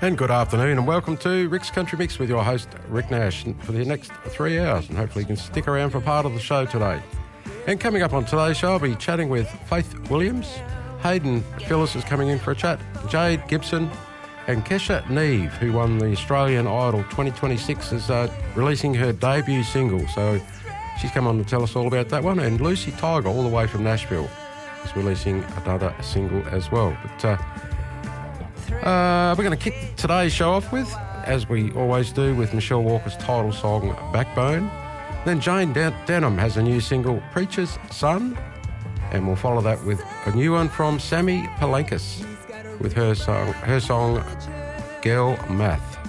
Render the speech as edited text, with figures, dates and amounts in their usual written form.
And good afternoon and welcome to Rick's Country Mix with your host Rick Nash for the next 3 hours, and hopefully you can stick around for part of the show today. And coming up on today's show, I'll be chatting with Faith Williams. Hayden Phillips is coming in for a chat. Jade Gibson and Kesha Neve, who won the Australian Idol 2026, is releasing her debut single. So she's come on to tell us all about that one. And Lucy Tiger, all the way from Nashville, is releasing another single as well. But we're going to kick today's show off with, as we always do, with Michelle Walker's title song, Backbone. Then Jane Denham has a new single, Preacher's Son. And we'll follow that with a new one from Sammy Palankis with her song Girl Math.